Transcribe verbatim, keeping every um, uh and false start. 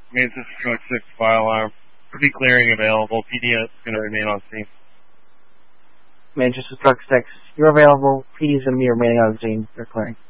Manchester Truck six fire alarm. Pre-clearing available. P D is going to remain on scene. Manchester Truck six, you're available. P D is going to be remaining on scene. They're clearing.